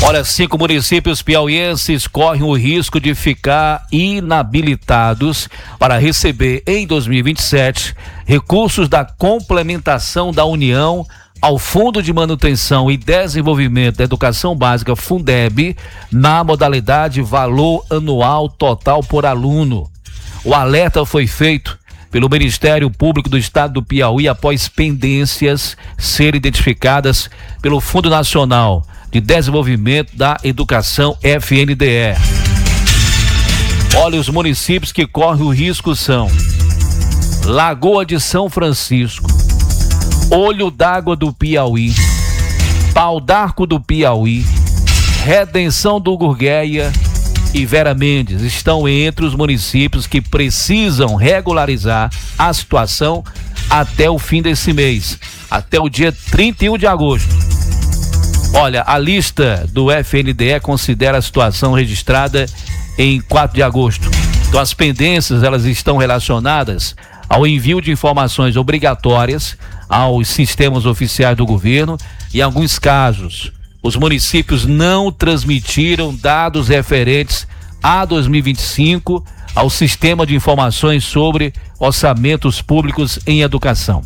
Olha, 5 municípios piauienses correm o risco de ficar inabilitados para receber em 2027 recursos da complementação da União ao Fundo de Manutenção e Desenvolvimento da Educação Básica, Fundeb, na modalidade valor anual total por aluno. O alerta foi feito pelo Ministério Público do Estado do Piauí após pendências serem identificadas pelo Fundo Nacional de Desenvolvimento da Educação, FNDE. Olha, os municípios que correm o risco são Lagoa de São Francisco, Olho d'Água do Piauí, Pau d'Arco do Piauí, Redenção do Gurgueia e Vera Mendes estão entre os municípios que precisam regularizar a situação até o fim desse mês, até o dia 31 de agosto. Olha, a lista do FNDE considera a situação registrada em 4 de agosto. Então, as pendências, elas estão relacionadas ao envio de informações obrigatórias aos sistemas oficiais do governo e, em alguns casos, os municípios não transmitiram dados referentes a 2025 ao sistema de informações sobre orçamentos públicos em educação.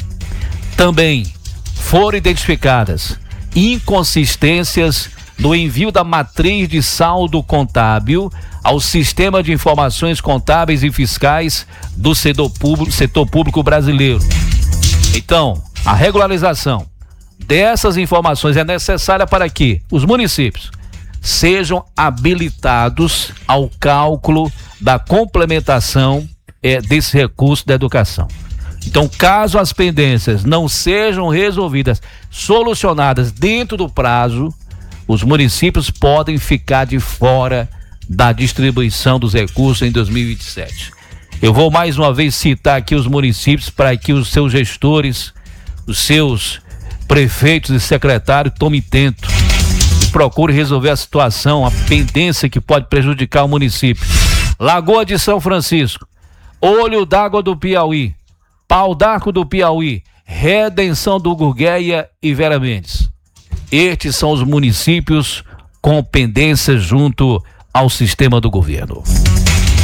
Também foram identificadas inconsistências no envio da matriz de saldo contábil ao sistema de informações contábeis e fiscais do setor público brasileiro. Então, a regularização dessas informações é necessária para que os municípios sejam habilitados ao cálculo da complementação desse recurso da educação. Então, caso as pendências não sejam resolvidas, solucionadas dentro do prazo, os municípios podem ficar de fora da distribuição dos recursos em 2027. Eu vou mais uma vez citar aqui os municípios para que os seus gestores, os seus prefeitos e secretários tomem tento e procurem resolver a situação, a pendência que pode prejudicar o município. Lagoa de São Francisco, Olho d'Água do Piauí, Pau d'Arco do Piauí, Redenção do Gurgueia e Vera Mendes. Estes são os municípios com pendências junto ao sistema do governo.